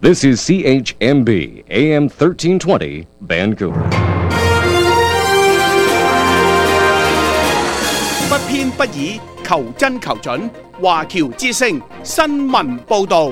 This is CHMB AM 1320 Vancouver。 不偏不倚，求真求準。華僑之聲新聞報導。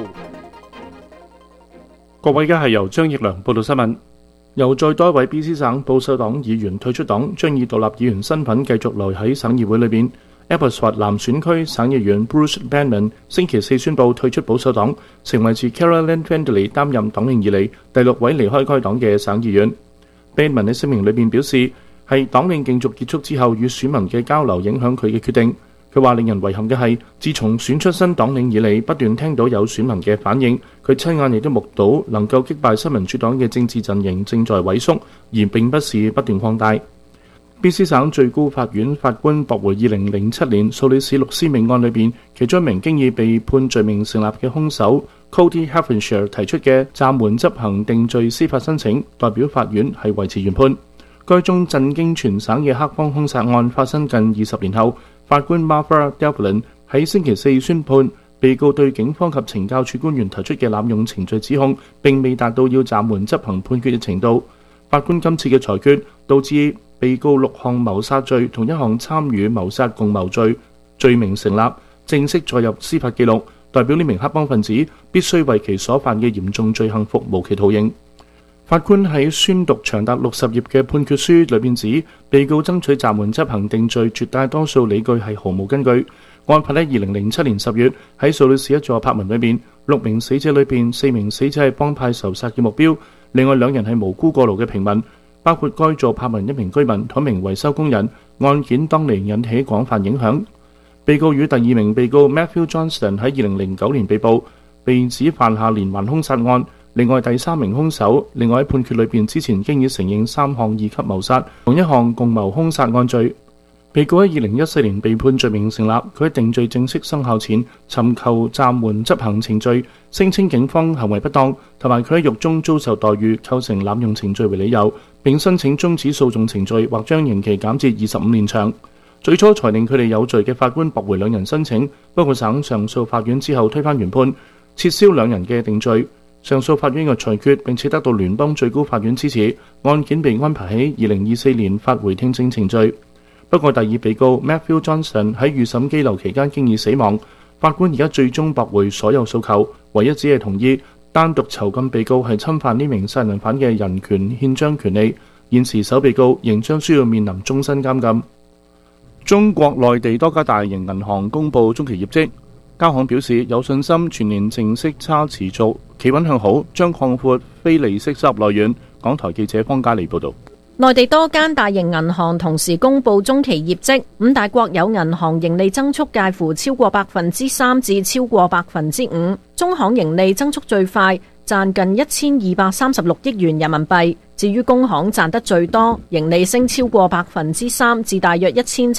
各位，而家係由張奕良報道新聞。由再多一位 BC 省保守黨議員退出黨，將以獨立議員身份繼續留喺省議會裏邊。Abbotsford 南選區省議員 Bruce Banman 星期四宣布退出保守黨，成為自 Caroline Findlay 擔任黨領以嚟第6位離開該黨嘅省議員。Banman 喺聲明裏邊表示，係黨領競逐結束之後與選民嘅交流影響佢嘅決定。佢話令人遺憾嘅係，自從選出新黨領以嚟，不斷聽到有選民嘅反應，佢親眼亦都目睹能夠擊敗新民主黨嘅政治陣營正在萎縮，而並不是不斷擴大。BC 省最高法院法官駁回2007年素里市六屍命案裏邊其中一名經已被判罪名成立嘅兇手 Cody Havenshire 提出嘅暫緩執行定罪司法申請，代表法院係維持原判。該宗震驚全省嘅黑幫兇殺案發生近20年後，法官 Martha Devlin 喺星期四宣判，被告對警方及懲教署官員提出嘅濫用程序指控並未達到要暫緩執行判決嘅程度。法官今次嘅裁決導致被告6項謀殺罪同1項參與謀殺共謀罪罪名成立，正式載入司法記錄，代表呢名黑幫分子必須為其所犯嘅嚴重罪行服無期徒刑。法官喺宣讀長達60頁嘅判決書裏邊指，被告爭取暫緩執行定罪絕大多數理據係毫無根據。案發喺2007年10月喺素里市一座柏文裏邊，6名死者裏邊4名死者係幫派仇殺嘅目標，另外2人係無辜過勞嘅平民，包括該座柏文1名居民同1名維修工人。案件當年引起廣泛影響。被告與第2名被告 Matthew Johnston 喺2009年被捕，被指犯下連環兇殺案。另外第3名兇手，另外喺判決裏邊之前經已承認3項2級謀殺同1項共謀兇殺案罪。被告喺2014年被判罪名成立，佢喺定罪正式生效前尋求暫緩執行程序，聲稱警方行為不當，同埋佢喺獄中遭受待遇構成濫用程序為理由，並申請終止訴訟程序或將刑期減至25年長。最初裁定佢哋有罪嘅法官駁回2人申請，不過省上訴法院之後推翻原判，撤銷2人嘅定罪。上訴法院嘅裁決並且得到聯邦最高法院支持，案件被安排喺2024年發回聽證程序。不過第2被告 Matthew Johnston 喺預審羈留期間經已死亡，法官而家最終駁回所有訴求，唯一只係同意單獨囚禁被告係侵犯呢名殺人犯嘅人權憲章權利。現時首被告仍將需要面臨終身監禁。中國內地多家大型銀行公布中期業績，交行表示有信心全年淨息差持續企穩向好，將擴闊非利息收入來源。港台記者方嘉莉報道。 內地多間大型銀行同時公布中期業績，5大國有銀行盈利增速介乎超過3%至超過5%，中行盈利增速最快，賺近1236億元人民幣。至於工行賺得最多，盈利升超過3%至大約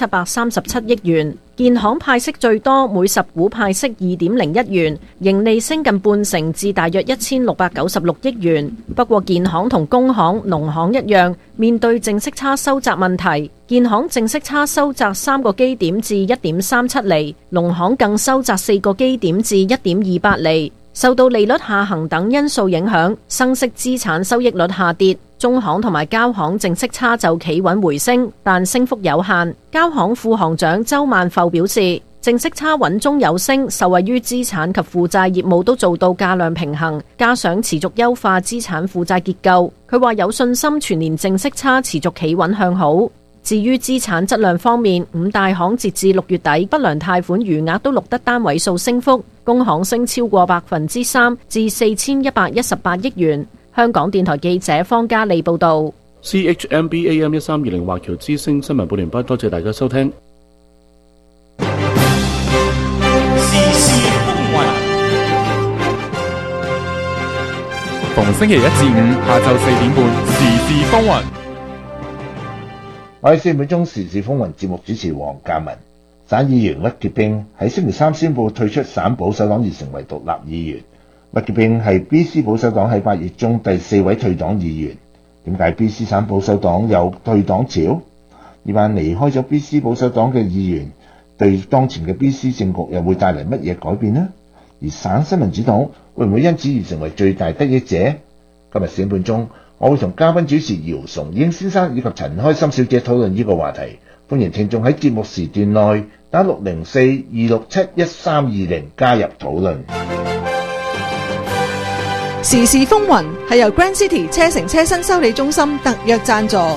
1737億元。建行派息最多，每10股派息2.01元，盈利升近半成至大約1696億元。不過建行同工行、農行一樣，面對淨息差收窄問題。建行淨息差收窄3個基點至1.37厘，農行更收窄4個基點至1.28厘。受到利率下行等因素影響，生息資產收益率下跌。中行同埋交行淨息差就企穩回升，但升幅有限。交行副行長周萬阜表示，淨息差穩中有升，受惠於資產及負債業務都做到價量平衡，加上持續優化資產負債結構。佢話有信心全年淨息差持續企穩向好。至於資產質量方面，5大行截至6月底不良貸款餘額都錄得單位數升幅，工行升超過3%至4118億元。香港電台記者方嘉莉報道。 CHMB AM 1320華僑之聲新聞報完畢，多謝大家收聽。 時事風雲，逢星期1至5下晝4點半，時事風雲。 我係4分鐘時事風雲節目主持黃嘉文。省議員屈潔冰喺星期3宣布退出省保守黨而成為獨立議員。屈潔冰係 BC 保守黨喺8月中第4位退黨議員。點解 BC 省保守黨有退黨潮？呢班離開咗 BC 保守黨嘅議員對當前嘅 BC 政局又會帶嚟乜嘢改變呢？而而省新民主黨會唔會因此而成為最大得益者？今日4點半鐘，我會同嘉賓主持姚崇英先生以及陳開心小姐討論呢個話題。歡迎聽眾喺節目時段內打604-267-1320加入討論。 時事風雲係由 Grand City 車城車身修理中心特約贊助。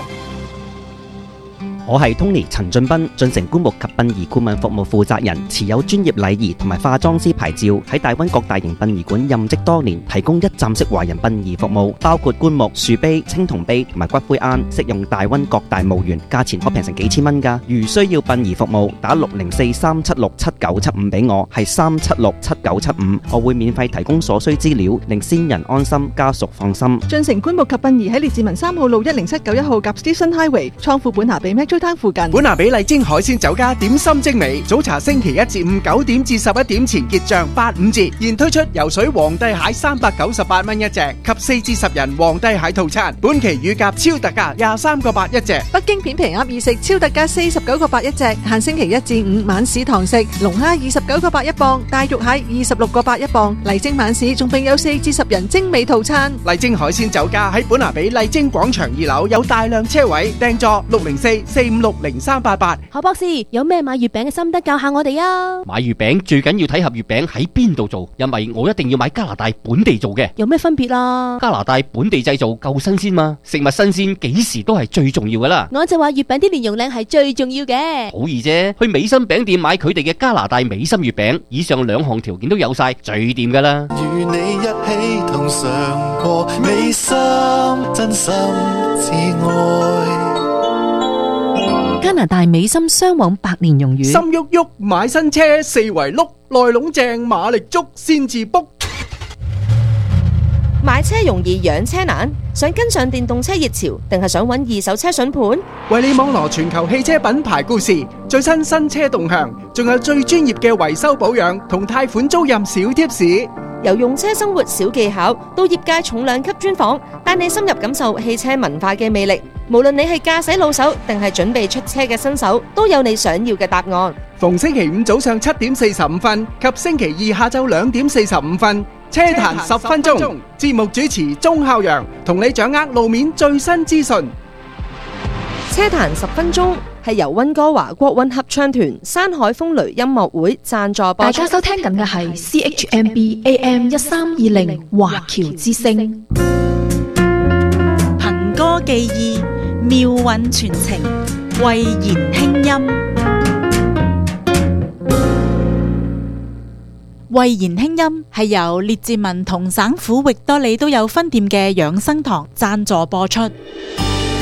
我係 Tony 陳俊斌，進城棺木及殯儀顧問服務負責人，持有專業禮儀同埋化妝師牌照，喺大灣各大型殯儀館任職多年，提供一站式華人殯儀服務，包括棺木、樹碑、青銅碑同埋骨灰龕，適用大灣各大墓園，價錢可平成幾千蚊㗎。如需要殯儀服務，打604-376-7975俾我，係376-7975，我會免費提供所需資料，令先人安心，家屬放心。 進城棺木及殯儀喺列治文3號路10791號夾 Station Highway，倉庫本拿比附近。 本拿比麗晶海鮮酒家點心精美，早茶星期1至5 9點至11點前結賬85折，現推出游水皇帝蟹398蚊一隻及4至10人皇帝蟹套餐，本期乳鴿超特價23個8一隻， 北京片皮鴨意食超特價49個8一隻，限星期1至5晚市堂食，龍蝦29個8一磅，大肉蟹26個8一磅，麗晶晚市仲並有4至10人精美套餐。 麗晶海鮮酒家喺本拿比麗晶廣場2樓有大量車位，訂座604-456-0388。 何博士，有咩買月餅嘅心得教下我哋啊？ 買月餅最緊要睇盒月餅喺邊度做，因為我一定要買加拿大本地做嘅。 有咩分別啊？ 加拿大本地製造夠新鮮嘛，食物新鮮幾時都係最重要噶啦。 我就話月餅啲蓮蓉靚係最重要嘅。 好易啫，去美心餅店買佢哋嘅加拿大美心月餅，以上2項條件都有晒，最掂噶啦。 與你一起同嘗過美心，真心至愛。 加拿大美心雙黃白蓮蓉魚， 心喐喐買新車四圍碌，內籠正馬力足先至卜。 買車容易養車難，想跟上電動車熱潮，定係想揾二手車筍盤？ 為你網羅全球汽車品牌故事，最新車動向，仲有最專業嘅維修保養同貸款租賃小貼士。 由用車生活小技巧到業界重量級專訪，帶你深入感受汽車文化嘅魅力。無論你係駕駛老手定係準備出車嘅新手，都有你想要嘅答案。 逢星期5早上7點45分及星期2下晝2點45分，車壇10分鐘，節目主持鐘孝陽同你掌握路面最新資訊。 車壇10分鐘係由溫哥華國韻合唱團山海風雷音樂會贊助播出。 大家收聽緊嘅係 CHMB AM 1320華僑之聲。 憑歌寄意，妙韻傳情，慧言輕音。慧言輕音係由列治文同省府域多利都有分店嘅養生堂贊助播出。